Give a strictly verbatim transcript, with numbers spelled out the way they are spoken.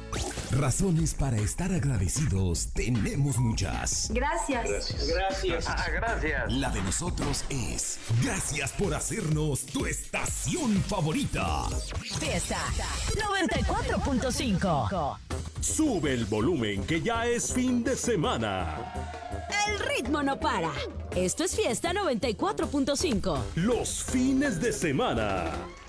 Razones para estar agradecidos tenemos muchas. Gracias. Gracias. Gracias. Ah, gracias. La de nosotros es gracias por hacernos tu estación favorita. Fiesta noventa y cuatro punto cinco. Sube el volumen que ya es fin de semana. El ritmo no para. Esto es Fiesta noventa y cuatro punto cinco. Los fines de semana.